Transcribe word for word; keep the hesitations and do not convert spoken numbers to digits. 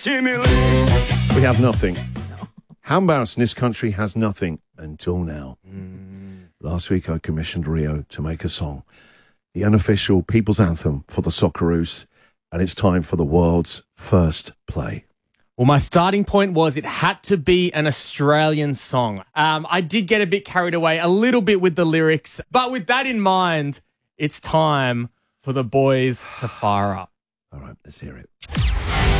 We have nothing. Handbouts in this country has nothing until now. Mm. Last week I commissioned Rio to make a song, the unofficial people's anthem for the Socceroos, and it's time for the world's first play. Well, my starting point was it had to be an Australian song. Um, I did get a bit carried away a little bit with the lyrics, but with that in mind, it's time for the boys to fire up. All right, let's hear it.